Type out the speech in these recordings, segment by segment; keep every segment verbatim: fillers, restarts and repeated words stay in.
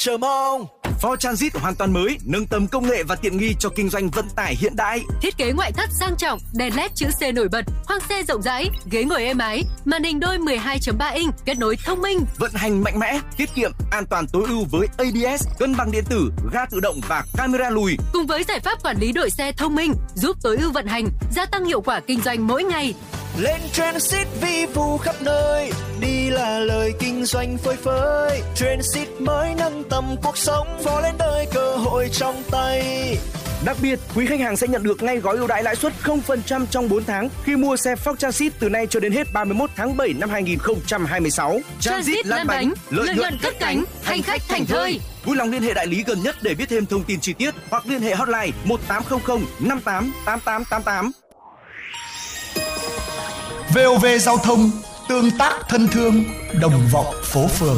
Chờ mong! Ford Transit hoàn toàn mới, nâng tầm công nghệ và tiện nghi cho kinh doanh vận tải hiện đại. Thiết kế ngoại thất sang trọng, đèn led chữ C nổi bật, khoang xe rộng rãi, ghế ngồi êm ái, màn hình đôi mười hai chấm ba inch, kết nối thông minh, vận hành mạnh mẽ, tiết kiệm, an toàn tối ưu với a bê ét, cân bằng điện tử, ga tự động và camera lùi. Cùng với giải pháp quản lý đội xe thông minh, giúp tối ưu vận hành, gia tăng hiệu quả kinh doanh mỗi ngày. Lên Transit vi vu khắp nơi, đi là lời kinh doanh phơi phới. Transit mới nâng tầm cuộc sống, phó lên đời cơ hội trong tay. Đặc biệt, quý khách hàng sẽ nhận được ngay gói ưu đãi lãi suất không phần trăm trong bốn tháng khi mua xe Ford Transit từ nay cho đến hết ba mươi mốt tháng bảy năm hai nghìn không trăm hai mươi sáu. Transit lăn bánh, lợi nhuận cất cánh, hành khách thành thơi. Vui lòng liên hệ đại lý gần nhất để biết thêm thông tin chi tiết hoặc liên hệ hotline một tám không không năm tám tám tám tám tám. vê o vê Giao thông, tương tác thân thương, đồng vọng phố phường.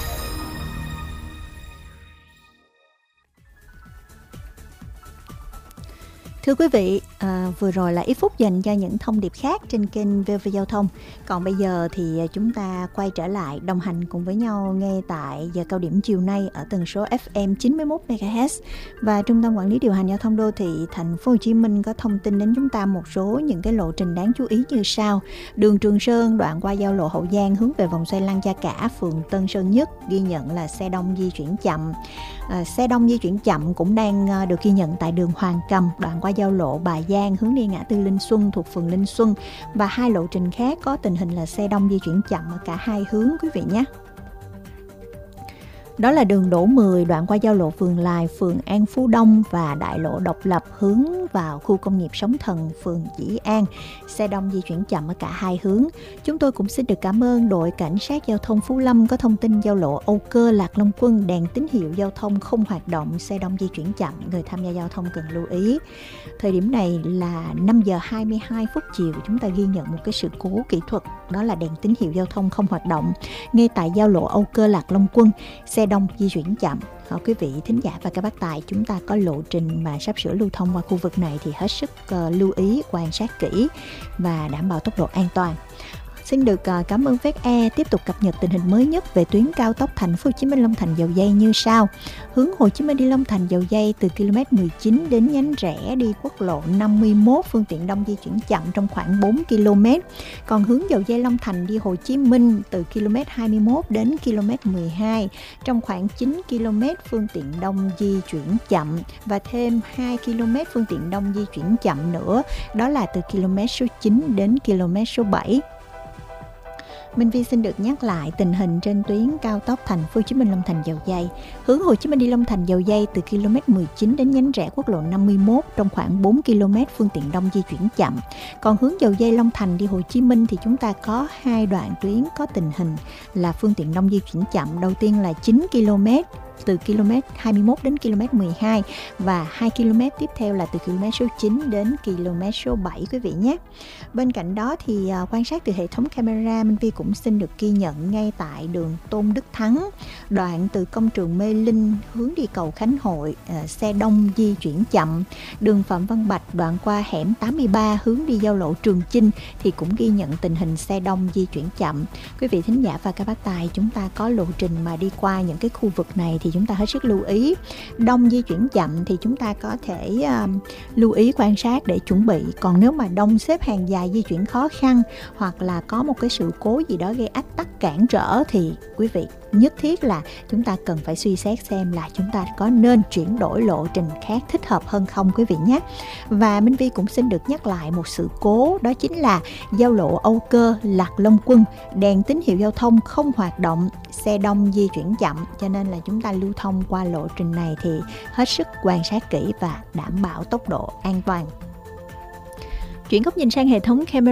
Thưa quý vị, à, vừa rồi là ít phút dành cho những thông điệp khác trên kênh vê o vê Giao thông. Còn bây giờ thì chúng ta quay trở lại đồng hành cùng với nhau ngay tại giờ cao điểm chiều nay ở tần số ép em chín mươi mốt mê ga héc. Và Trung tâm Quản lý Điều hành Giao thông Đô thị Thành phố Hồ Chí Minh có thông tin đến chúng ta một số những cái lộ trình đáng chú ý như sau. Đường Trường Sơn đoạn qua giao lộ Hậu Giang hướng về vòng xoay Lăng Gia Cả, phường Tân Sơn Nhất ghi nhận là xe đông di chuyển chậm. À, xe đông di chuyển chậm cũng đang được ghi nhận tại đường Hoàng Cầm đoạn qua giao lộ Bà Giang hướng đi ngã tư Linh Xuân thuộc phường Linh Xuân, và hai lộ trình khác có tình hình là xe đông di chuyển chậm ở cả hai hướng quý vị nhé. Đó là đường Đỗ mười đoạn qua giao lộ Phường Lài, phường An Phú Đông và đại lộ Độc Lập hướng vào khu công nghiệp Sóng Thần, phường Dĩ An. Xe đông di chuyển chậm ở cả hai hướng. Chúng tôi cũng xin được cảm ơn đội cảnh sát giao thông Phú Lâm có thông tin giao lộ Âu Cơ Lạc Long Quân đèn tín hiệu giao thông không hoạt động, xe đông di chuyển chậm, người tham gia giao thông cần lưu ý. Thời điểm này là năm giờ hai mươi hai phút chiều, chúng ta ghi nhận một cái sự cố kỹ thuật, đó là đèn tín hiệu giao thông không hoạt động ngay tại giao lộ Âu Cơ Lạc Long Quân, xe đông di chuyển chậm. Họ quý vị thính giả và các bác tài, chúng ta có lộ trình mà sắp sửa lưu thông qua khu vực này thì hết sức uh, lưu ý, quan sát kỹ và đảm bảo tốc độ an toàn. Xin được uh, cảm ơn vét e tiếp tục cập nhật tình hình mới nhất về tuyến cao tốc Thành phố Hồ Chí Minh Long Thành Dầu Giây như sau. Hướng Hồ Chí Minh đi Long Thành Dầu Giây từ ki lô mét mười chín đến nhánh rẽ đi quốc lộ năm mươi mốt, phương tiện đông di chuyển chậm trong khoảng bốn ki lô mét. Còn hướng Dầu Giây Long Thành đi Hồ Chí Minh từ ki lô mét hai mươi mốt đến ki lô mét mười hai trong khoảng chín ki lô mét, phương tiện đông di chuyển chậm, và thêm hai ki lô mét phương tiện đông di chuyển chậm nữa, đó là từ km số chín đến km số bảy. Minh Vi xin được nhắc lại tình hình trên tuyến cao tốc Thành phố Hồ Chí Minh Long Thành Dầu Giây. Hướng Hồ Chí Minh đi Long Thành Dầu Giây từ ki lô mét mười chín đến nhánh rẽ quốc lộ năm mươi mốt trong khoảng bốn ki lô mét, phương tiện đông di chuyển chậm. Còn hướng Dầu Giây Long Thành đi Hồ Chí Minh thì chúng ta có hai đoạn tuyến có tình hình là phương tiện đông di chuyển chậm. Đầu tiên là chín ki lô mét từ km hai mươi mốt đến km mười hai, và hai ki lô mét tiếp theo là từ km số chín đến km số bảy quý vị nhé. Bên cạnh đó thì uh, quan sát từ hệ thống camera, Minh Vi cũng xin được ghi nhận ngay tại đường Tôn Đức Thắng, đoạn từ công trường Mê Linh hướng đi cầu Khánh Hội, uh, xe đông di chuyển chậm. Đường Phạm Văn Bạch đoạn qua hẻm tám mươi ba hướng đi giao lộ Trường Chinh thì cũng ghi nhận tình hình xe đông di chuyển chậm. Quý vị thính giả và các bác tài, chúng ta có lộ trình mà đi qua những cái khu vực này thì chúng ta hết sức lưu ý. Đông di chuyển chậm thì chúng ta có thể uh, lưu ý quan sát để chuẩn bị. Còn nếu mà đông xếp hàng dài di chuyển khó khăn, hoặc là có một cái sự cố gì đó gây ách tắc cản trở, thì quý vị nhất thiết là chúng ta cần phải suy xét xem là chúng ta có nên chuyển đổi lộ trình khác thích hợp hơn không quý vị nhé. Và Minh Vi cũng xin được nhắc lại một sự cố, đó chính là giao lộ Âu Cơ Lạc Long Quân, đèn tín hiệu giao thông không hoạt động, xe đông di chuyển chậm, cho nên là chúng ta lưu thông qua lộ trình này thì hết sức quan sát kỹ và đảm bảo tốc độ an toàn. Chuyển góc nhìn sang hệ thống camera